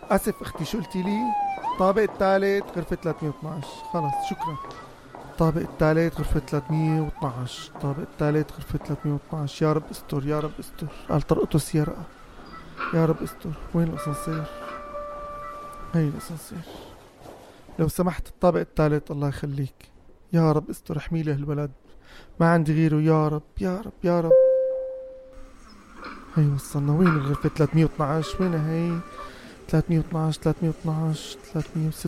اسف اختي، شو قلتي لي؟ الطابق الثالث غرفة 312. خلص شكرا. الطابق الثالث غرفة 312. الطابق الثالث غرفة 312. يا رب استر يا رب استر. قال طرقته السيارة. يا رب استر. وين الاسانسير؟ هي الاسانسير. لو سمحت الطابق الثالث الله يخليك. يا رب استر، احمي له الولد، ما عندي غيره. يا رب يا رب يا رب. هي وصلنا. وين الغرفة 312؟ وينها هي؟ 312 312 306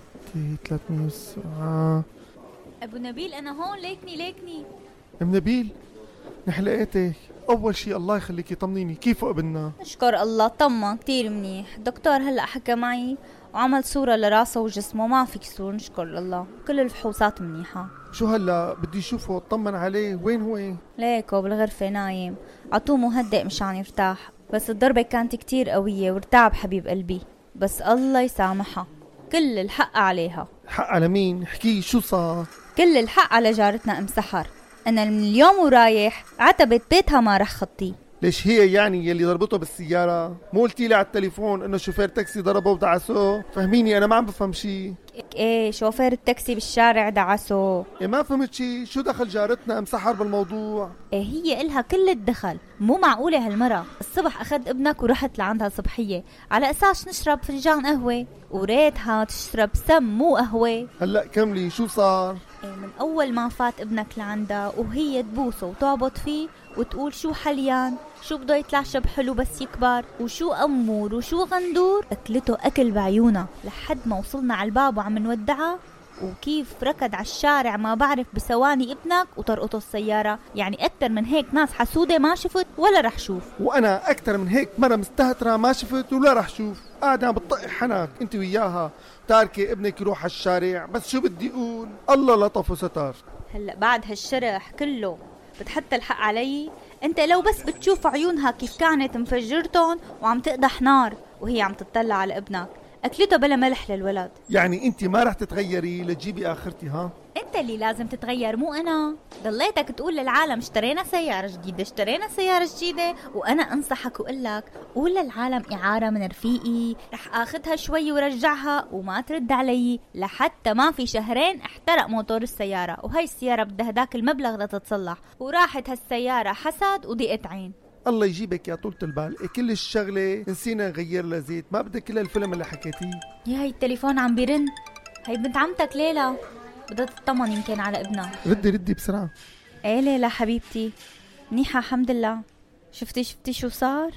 307. ابو نبيل انا هون، ليكني. ام نبيل نحن لقيتك. اول شي الله يخليكي طمنيني، كيفه ابننا؟ نشكر الله طمن كتير منيح. الدكتور هلأ حكى معي وعمل صورة لراسه وجسمه، ما في كسور نشكر الله، كل الفحوصات منيحة. شو هلا بدي اشوفه اطمن عليه. وين هو؟ ليكو بالغرفة نايم، عطوه مهدئ مشان يرتاح، بس الضربة كانت كتير قوية وارتعب حبيب قلبي، بس الله يسامحها، كل الحق عليها. الحق على مين؟ احكي شو صار؟ كل الحق على جارتنا ام سحر. انا من اليوم ورايح عتبت بيتها ما رح خطي. ليش هي يعني يلي ضربته بالسيارة؟ مو قلتي لي على التليفون انه شوفير تاكسي ضربه ودعسه؟ فهميني انا ما عم بفهم شي. ايه شوفير التاكسي بالشارع دعسه. إيه ما فهمت شي. شو دخل جارتنا ام سحر بالموضوع؟ ايه هي إلها كل الدخل. مو معقولة هالمرة الصبح اخذ ابنك ورحت لعندها صبحية على اساس نشرب فنجان قهوة، وريتها تشرب سم مو قهوة. هلا كملي شو صار؟ إيه من اول ما فات ابنك لعندها وهي تبوسه وتعبط فيه وتقول شو حليان، شو بده يطلع شب حلو بس يكبر، وشو أمور وشو غندور. أكلته أكل بعيونها لحد ما وصلنا على الباب وعم نودعها، وكيف ركض على الشارع ما بعرف بثواني ابنك وطرقته السيارة. يعني أكتر من هيك ناس حسودة ما شفت ولا رح شوف. وانا اكتر من هيك مرة مستهترة ما شفت ولا رح شوف. قاعدة بتطقي حنك انت وياها، تاركي ابنك يروح على الشارع. بس شو بدي اقول، الله لطف وستار. هلأ بعد هالشرح كله بتحط الحق علي؟ انت لو بس بتشوف عيونها كيف كانت مفجرتهم وعم تقدح نار وهي عم تطلع على ابنك. اكلته بلا ملح للولد. يعني انت ما رح تتغيري لتجيبي اخرتي؟ ها انت اللي لازم تتغير مو انا. ضليتك تقول للعالم اشترينا سيارة جديدة اشترينا سيارة جديدة، وانا انصحك وقلك قول للعالم اعارة من رفيقي رح اخذها شوي ورجعها، وما ترد علي لحتى ما في شهرين احترق موتور السيارة، وهي السيارة بدها هداك المبلغ لتتصلح، وراحت هالسيارة حسد وضيقت عين. الله يجيبك يا طولة البال. كل الشغلة نسينا نغير لها زيت، ما بدك كل الفيلم اللي حكيتيه. يا هي التليفون عم بيرن، هي بنت عمتك ليلى بدها تطمن يمكن على ابنها. ردي بسرعة. ايه ليلى حبيبتي منيحة الحمد لله. شفتي شو صار؟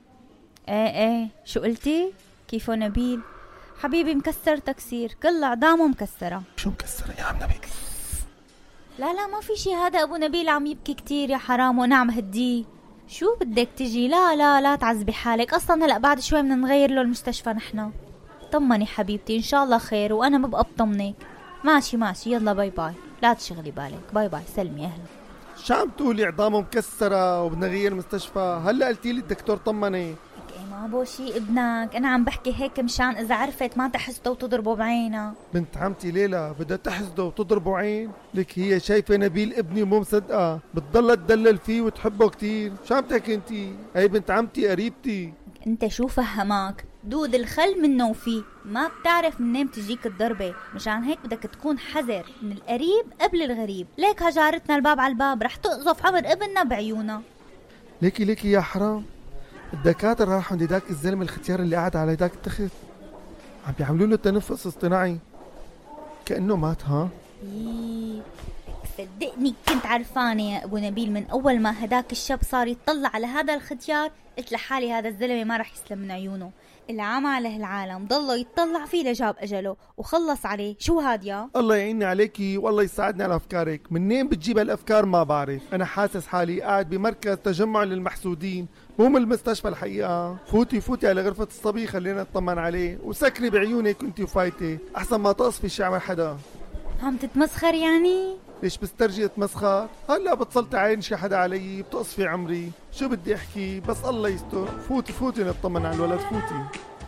ايه شو قلتي؟ كيفو نبيل؟ حبيبي مكسر تكسير، كل عظامه مكسرة. شو مكسرة يا عم نبيل؟ لا ما في شي، هذا ابو نبيل عم يبكي كتير يا حرام وانا عم هديه. شو بدك تجي؟ لا تعذبي حالك، اصلا هلا بعد شوي بدنا نغير له المستشفى نحن. طمني حبيبتي ان شاء الله خير، وانا ببقى بطمنك. ماشي يلا باي لا تشغلي بالك. باي سلمي اهلا. شو عم تقولي عظامه مكسرة وبدنا نغير مستشفى؟ هلا قلتي لي الدكتور طمني. ما بو شي ابنك، انا عم بحكي هيك مشان اذا عرفت ما تحسده وتضربه بعينها. بنت عمتي ليلى بدها تحسده وتضربه عين؟ لك هي شايفة نبيل ابني ومو مصدقة، بتضلها تدلل فيه وتحبه كتير. شو عم تحكي انتي؟ هي بنت عمتي قريبتي. انت شو فهمك؟ دود الخل منه وفيه، ما بتعرف منين تجيك الضربة، مشان هيك بدك تكون حذر من القريب قبل الغريب. ليك هجارتنا الباب على الباب رح تقذف عمر ابننا بعيونها. ليكي يا حرام، الدكاترة راحوا عند داك الزلمة الختيار اللي قاعد على داك التخت، عم بيعملوا له تنفس اصطناعي كأنه مات. ها صدقني كنت عرفانة يا ابو نبيل، من اول ما هداك الشاب صار يطلع على هذا الختيار قلت لحالي هذا الزلمة ما رح يسلم من عيونه. اللي عم عليه العالم ضله يتطلع فيه لجاب اجله وخلص عليه. شو هاد يا؟ الله يعيني عليكي والله يساعدني على افكارك. منين بتجيب هالافكار ما بعرف. انا حاسس حالي قاعد بمركز تجمع للمحسودين مو من المستشفى الحقيقة. فوتي على غرفة الصبي خلينا نطمن عليه، وسكري بعيونك كنتي وفايتة احسن ما تقصفي شي عمل حدا. عم تتمسخر يعني؟ ليش بسترجي اتمسخر؟ هلا بتصلت عين شي حدا علي بتقصفي عمري. شو بدي احكي؟ بس الله يستر. فوتي نطمن على الولد. فوتي.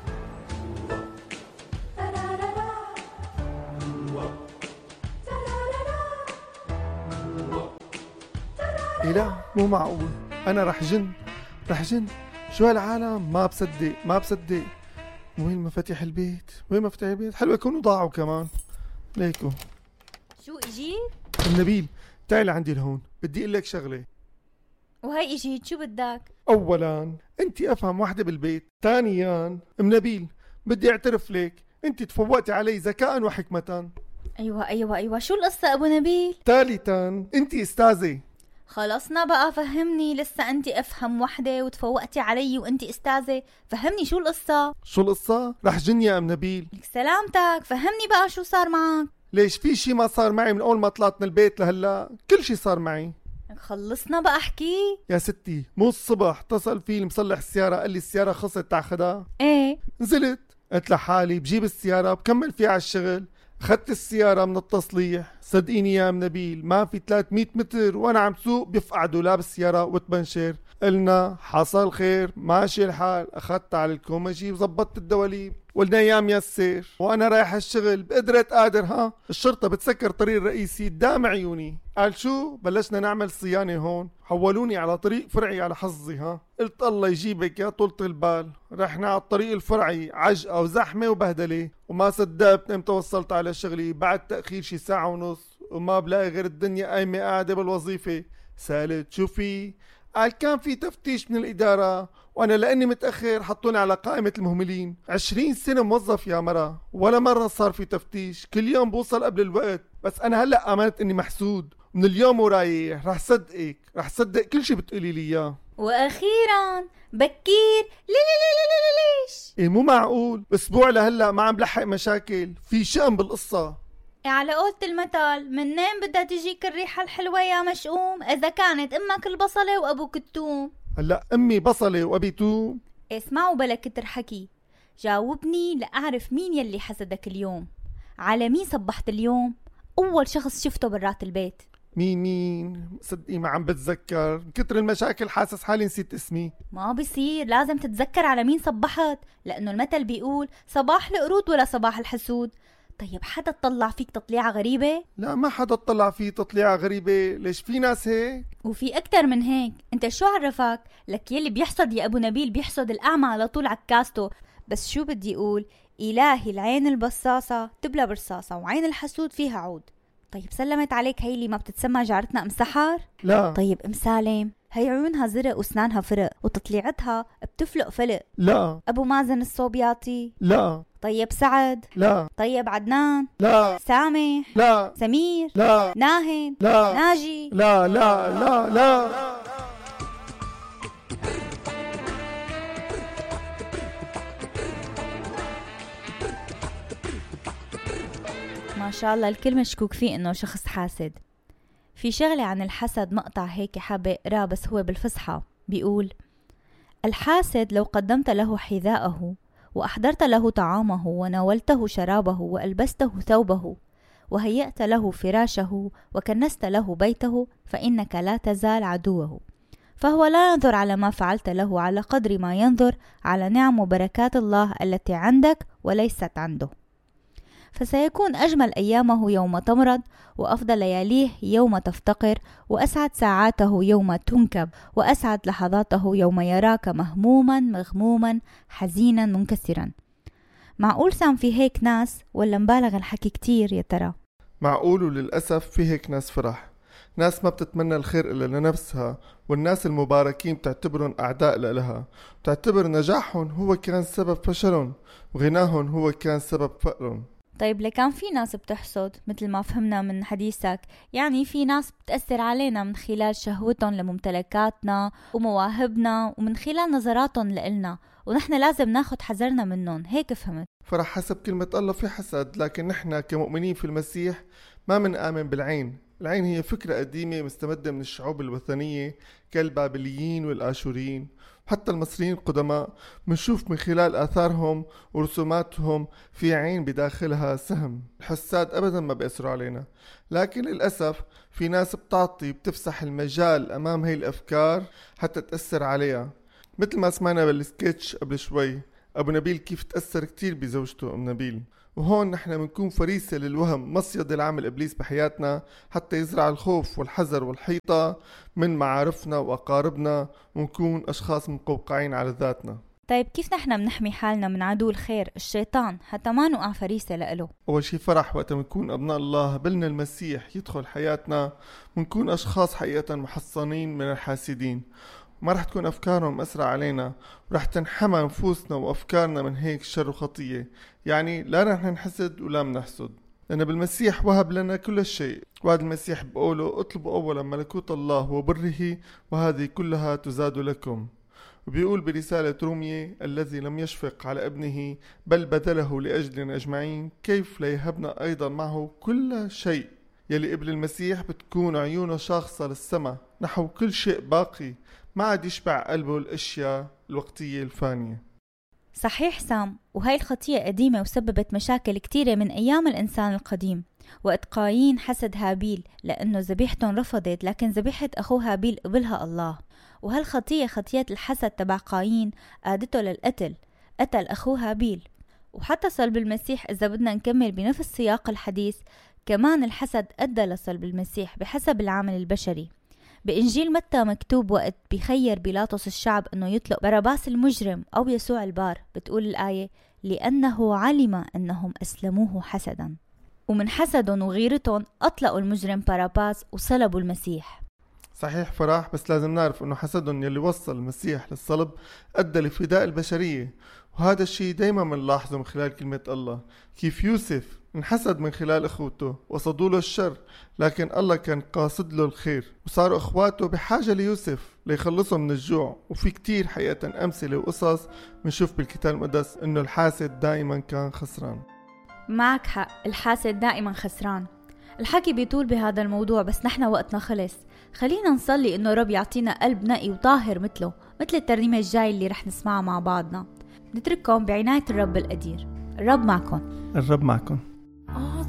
إيه لا مو معقول، انا رح جن. شو هالعالم؟ ما بصدق. وين مفاتيح البيت؟ وين مفاتيح البيت؟ حلوة يكونوا ضاعوا كمان. ليكو شو اجيت؟ النبيل تعالي عندي لهون، بدي اقول لك شغلة. وهي اجيت، شو بدك؟ اولا انت افهم وحدة بالبيت، ثانيا نبيل بدي اعترف لك انت تفوقتي علي ذكاء وحكمة. ايوه، شو القصة ابو نبيل؟ ثالثا انت استاذة. خلصنا بقى، فهمني. لسه انت افهم وحدة وتفوقتي علي وانت استاذة؟ فهمني شو القصة؟ شو القصة؟ رح جني يا نبيل. لك سلامتك، فهمني بقى شو صار معك. ليش في شي ما صار معي من اول ما طلعت من البيت لهلا؟ كل شي صار معي. خلصنا بقى احكي. يا ستي مو الصبح اتصل في المصلح السيارة قال لي السيارة خلصت تاخدها؟ ايه. نزلت قلت لحالي بجيب السيارة بكمل فيها على الشغل. اخذت السيارة من التصليح، صدقيني يا نبيل ما في 300 متر وانا عم سوق بيفقع دولاب السيارة وتبنشر. قلنا حصل خير ماشي الحال، اخذت على الكومجي وزبطت الدواليب. قلنا يا ميسر وانا رايح الشغل بقدرة قادر ها الشرطة بتسكر طريق الرئيسي قدام عيوني. قال شو؟ بلشنا نعمل صيانة هون، حولوني على طريق فرعي على حظي. ها قلت الله يجيبك يا طولة البال. رحنا على الطريق الفرعي عجقة وزحمة وبهدلة، وما صدقت امتى وصلت على شغلي بعد تأخير شي ساعة ونص، وما بلاقي غير الدنيا قايمة قاعدة بالوظيفة. سألت شو في؟ قال كان في تفتيش من الإدارة وأنا لأني متأخر حطوني على قائمة المهملين. 20 سنة موظف يا مرة ولا مرة صار في تفتيش، كل يوم بوصل قبل الوقت. بس أنا هلأ آمنت إني محسود، من اليوم ورايح رح صدق كل شي بتقولي لي إياه. واخيرا بكير ليش؟ إيه مو معقول، أسبوع لهلأ ما عم بلحق مشاكل، في شأن بالقصة. على قولة المثل، منين بدها تجيك الريحة الحلوة يا مشؤوم إذا كانت أمك البصلة وأبوك التوم؟ هلأ أمي بصلة وأبي توم؟ اسمعوا بلا كتر حكي، جاوبني لأعرف مين يلي حسدك اليوم. على مين صبحت اليوم؟ أول شخص شفته برات البيت مين؟ صدقي ما عم بتذكر، من كتر المشاكل حاسس حالي نسيت اسمي. ما بيصير، لازم تتذكر على مين صبحت، لأنه المثل بيقول صباح القرود ولا صباح الحسود. طيب حدا تطلع فيك تطليعة غريبة؟ لا ما حدا تطلع فيه تطليعة غريبة، ليش في ناس هيك؟ وفي أكتر من هيك. انت شو عرفك؟ لك يلي بيحصد يا أبو نبيل بيحصد الأعمى على طول عكاسته. بس شو بدي أقول، إلهي العين البصاصة تبلى برصاصة وعين الحسود فيها عود. طيب سلمت عليك هي اللي ما بتتسمى جارتنا أم سحر؟ لا. طيب أم سالم هي عيونها زرق واسنانها فرق وتطليعتها بتفلق فلق. لا. أبو مازن الصوبياطي؟ لا. طيب سعد؟ لا. طيب عدنان؟ لا. سامح؟ لا. سمير؟ لا. ناهد؟ لا. ناجي؟ لا لا لا لا. ما شاء الله الكل مشكوك فيه انه شخص حاسد. في شغلة عن الحسد مقطع هيك حابة اقراه بس هو بالفصحى، بيقول: الحاسد لو قدمت له حذاءه وأحضرت له طعامه وناولته شرابه وألبسته ثوبه وهيأت له فراشه وكنست له بيته فإنك لا تزال عدوه، فهو لا ينظر على ما فعلت له على قدر ما ينظر على نعم وبركات الله التي عندك وليست عنده. فسيكون أجمل أيامه يوم تمرض، وأفضل لياليه يوم تفتقر، وأسعد ساعاته يوم تنكب، وأسعد لحظاته يوم يراك مهموما مغموما حزينا منكسرا. معقول سام في هيك ناس ولا مبالغ الحكي كتير يا ترى؟ معقول، وللأسف في هيك ناس فرح، ناس ما بتتمنى الخير إلا لنفسها، والناس المباركين بتعتبرهم أعداء لها، بتعتبر نجاحهم هو كان سبب فشلهم وغناهم هو كان سبب فقرهم. طيب لكان في ناس بتحصد مثل ما فهمنا من حديثك، يعني في ناس بتأثر علينا من خلال شهوتهم لممتلكاتنا ومواهبنا ومن خلال نظراتهم لإلنا، ونحن لازم ناخد حذرنا منهم، هيك فهمت؟ فرح حسب كلمة الله في حسد، لكن نحن كمؤمنين في المسيح ما منآمن بالعين. العين هي فكرة قديمة مستمدة من الشعوب الوثنية كالبابليين والآشوريين، حتى المصريين القدماء منشوف من خلال آثارهم ورسوماتهم في عين بداخلها سهم. الحساد أبدا ما بيأثروا علينا، لكن للأسف في ناس بتفسح المجال أمام هاي الأفكار حتى تأثر عليها، مثل ما سمعنا بالسكتش قبل شوي أبو نبيل كيف تأثر كتير بزوجته أم نبيل. وهون نحن منكون فريسة للوهم، مصيدة لعمل إبليس بحياتنا حتى يزرع الخوف والحذر والحيطة من معارفنا وأقاربنا، ونكون أشخاص مقوقعين على ذاتنا. طيب كيف نحن بنحمي حالنا من عدو الخير الشيطان حتى ما نوقع فريسة لإله؟ أول شي فرح وقت منكون أبناء الله بلنا المسيح يدخل حياتنا، منكون أشخاص حقيقة محصنين من الحاسدين، وما رح تكون أفكارهم أسرع علينا، ورح تنحمى نفوسنا وأفكارنا من هيك شر وخطية. يعني لا رح نحسد ولا منحسد، لأن بالمسيح وهب لنا كل شيء. وهذا المسيح بقوله اطلبوا أولا ملكوت الله وبره وهذه كلها تزاد لكم. وبيقول برسالة رومية الذي لم يشفق على ابنه بل بذله لأجلنا أجمعين كيف لا يهبنا أيضا معه كل شيء. يلي قبل المسيح بتكون عيونه شاخصة للسماء نحو كل شيء باقي، ما عاد يشبع قلبه الأشياء الوقتية الفانية. صحيح سام، وهي الخطية قديمة وسببت مشاكل كتيرة من أيام الإنسان القديم. وقت قايين حسد هابيل لأنه ذبيحتهم رفضت، لكن ذبيحة أخوه هابيل قبلها الله. وهالخطية خطية الحسد تبع قايين قادته للقتل، قتل أخوه هابيل. وحتى صلب المسيح إذا بدنا نكمل بنفس سياق الحديث، كمان الحسد أدى لصلب المسيح بحسب العمل البشري. بإنجيل متى مكتوب وقت بيخير بيلاطس الشعب أنه يطلق باراباس المجرم أو يسوع البار، بتقول الآية لأنه علم أنهم أسلموه حسدا. ومن حسدهم وغيرتهم أطلقوا المجرم باراباس وصلبوا المسيح. صحيح فرح، بس لازم نعرف أنه حسدهم يلي وصل المسيح للصلب أدى لفداء البشرية. وهذا الشيء دايما منلاحظه من خلال كلمة الله، كيف يوسف انحسد من خلال اخوته وصدوا له الشر، لكن الله كان قاصد له الخير، وصاروا اخواته بحاجة ليوسف ليخلصهم من الجوع. وفي كتير حقيقة امثلة وقصص بنشوف بالكتاب المقدس انه الحاسد دائما كان خسران. معك حق، الحاسد دائما خسران. الحكي بيطول بهذا الموضوع بس نحن وقتنا خلص. خلينا نصلي انه رب يعطينا قلب نقي وطاهر مثل الترنيمة الجاي اللي رح نسمعها مع بعضنا. نترككم بعناية الرب القدير. الرب معكم. الرب معكم.